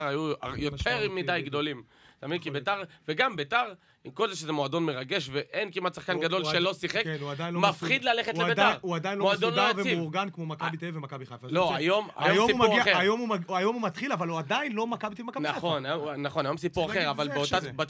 היו יותר מדי גדולים. אתה מבין? כי ביתר, וגם ביתר, עם כל זה שזה מועדון מרגש, ואין כמעט שחקן גדול שלא שיחק, מפחיד ללכת לביתר. הוא עדיין לא מסודר ומאורגן כמו מכבי תל אביב ומכבי חיפה. לא, היום סיפור אחר. היום הוא מתחיל, אבל הוא עדיין לא מכבי תל אביב ומכבי חיפה. נכון, היום סיפור אחר, אבל